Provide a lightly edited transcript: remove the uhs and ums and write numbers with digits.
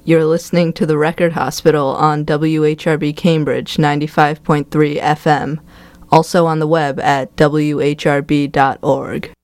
You're listening to The Record Hospital on WHRB Cambridge 95.3 FM, also on the web at whrb.org.